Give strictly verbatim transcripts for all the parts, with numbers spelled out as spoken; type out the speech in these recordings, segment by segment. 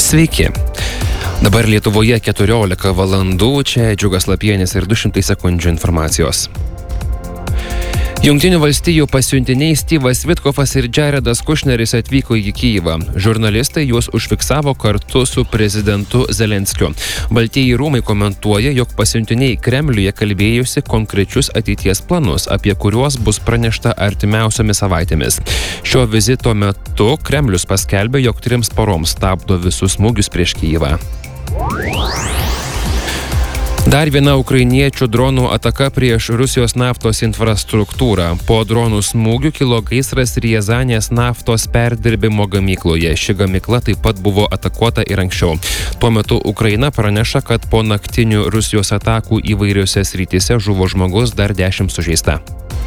Sveiki. Dabar Lietuvoje keturiolika valandų, čia Džiugas Lapienis ir du šimtai sekundžių informacijos. Jungtinių valstijų pasiuntiniai Styvas Vitkofas ir Jaredas Kušneris atvyko į Kyjivą. Žurnalistai juos užfiksavo kartu su prezidentu Zelenskiu. Baltieji rūmai komentuoja, jog pasiuntiniai Kremliuje kalbėjusi konkrečius ateities planus, apie kuriuos bus pranešta artimiausiomis savaitėmis. Šio vizito metu Kremlius paskelbė, jog trims paroms stabdo visus smūgius prieš Kyjivą. Dar viena ukrainiečių dronų ataka prieš Rusijos naftos infrastruktūrą. Po dronų smūgių kilo gaisras Riazanės naftos perdirbimo gamykloje. Ši gamykla taip pat buvo atakuota ir anksčiau. Tuo metu Ukraina praneša, kad po naktinių Rusijos atakų įvairiose srityse žuvo žmogus, dar dešimt sužeista.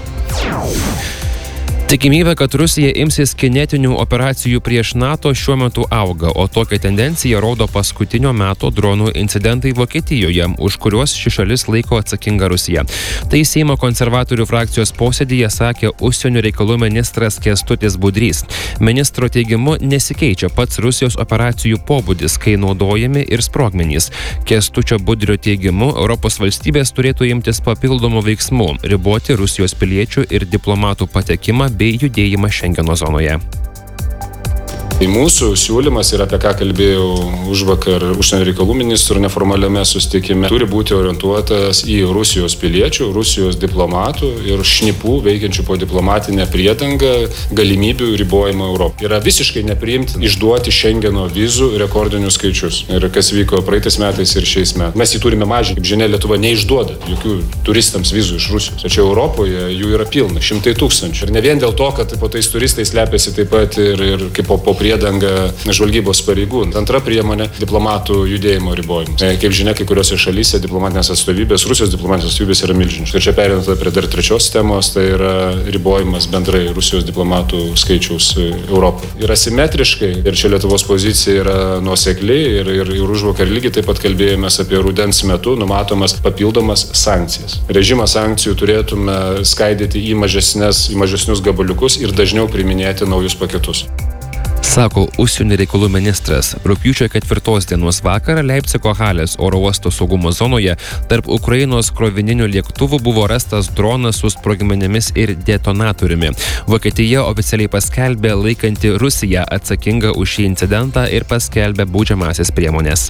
Tikimybė, kad Rusija imsis kinetinių operacijų prieš NATO šiuo metu auga, o tokią tendenciją rodo paskutinio meto dronų incidentai Vokietijoje, už kuriuos ši šalis laiko atsakinga Rusija. Tai Seimo konservatorių frakcijos posėdyje sakė užsienio reikalų ministras Kęstutis Budrys. Ministro teigimu nesikeičia pats Rusijos operacijų pobūdis, kai naudojami ir sprogmenys. Kęstučio Budrio teigimu, Europos valstybės turėtų imtis papildomų veiksmų, riboti Rusijos piliečių ir diplomatų patekimą bei judėjimą Šengeno zonoje. Tai mūsų siūlymas ir apie ką kalbėjau užvakar užsienio reikalų ministrų neformaliame susitikime turi būti orientuotas į Rusijos piliečių, Rusijos diplomatų ir šnipų veikiančių po diplomatinę priedangą galimybių ribojimą Europoje. Yra visiškai nepriimtina išduoti Šengeno vizų rekordinius skaičius. Ir kas vyko praeitais metais ir šiais metais. Mes jį turime mažinti. Kaip žinia, Lietuva neišduoda jokių turistams vizų iš Rusijos. Tačiau Europoje jų yra pilna, šimtai tūkstančių. Ir ne vien dėl to, kad po tais turistais slepiasi taip pat ir, ir kaip po, po priedanga žvalgybos pareigūnų. Antra priemonė - diplomatų judėjimo ribojimas. Kaip žinia, kai kuriuose šalyse diplomatinės atstovybės, Rusijos diplomatinės atstovybės yra milžiniškos. Ir čia perinant prie dar trečios temos, tai yra ribojimas bendrai Rusijos diplomatų skaičiaus Europoje. Yra simetriškai ir čia Lietuvos pozicija yra nuosekli ir, ir, ir užvakar lygiai taip pat kalbėjomės apie rudens metu numatomas papildomas sankcijas. Režimą sankcijų turėtume skaidyti į mažesnes, į mažesnius gabaliukus ir dažniau priiminėti naujus paketus. Sako užsienio reikalų ministras. Rugpjūčio ketvirtos dienos vakarą Leipcigo Halės oro uosto saugumo zonoje tarp Ukrainos krovininių lėktuvų buvo rastas dronas su sprogmenimis ir detonatoriumi. Vokietija oficialiai paskelbė laikanti Rusiją atsakingą už šį incidentą ir paskelbė baudžiamąsias priemones.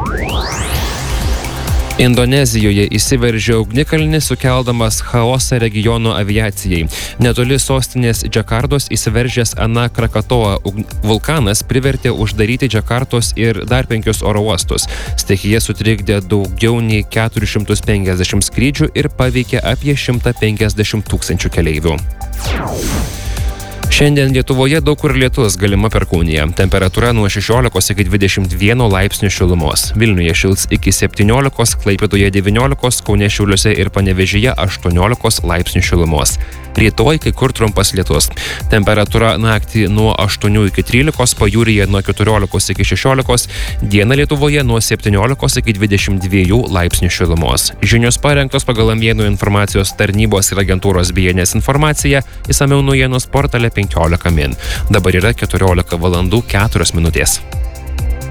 Indonezijoje įsiveržė ugnikalnis, sukeldamas chaosą regiono aviacijai. Netoli sostinės Džakartos įsiveržęs Anak Krakatoa vulkanas privertė uždaryti Džakartos ir dar penkius oro uostus. Stichija sutrikdė daugiau nei keturis šimtus penkiasdešimt skrydžių ir paveikė apie šimtą penkiasdešimt tūkstančių keleivių. Šiandien Lietuvoje daug kur lietus, galima perkūnija. Temperatūra nuo šešiolikos iki dvidešimt vieno laipsnių šilumos. Vilniuje šils iki septyniolikos, Klaipėdoje devyniolikos, Kaune, Šiauliuose ir Panevėžyje aštuoniolikos laipsnių šilumos. Rytoj kai kur trumpas lietus. Temperatūra naktį nuo aštuonių iki trylikos, pajūryje nuo keturiolikos iki šešiolikos, dieną Lietuvoje nuo septyniolikos iki dvidešimt dviejų laipsnių šilumos. Žinios parengtos pagal Amėnų informacijos tarnybos ir agentūros B N S informaciją, išsamiau naujienos portale penkiolika min. Dabar yra keturiolika valandų keturios minutės.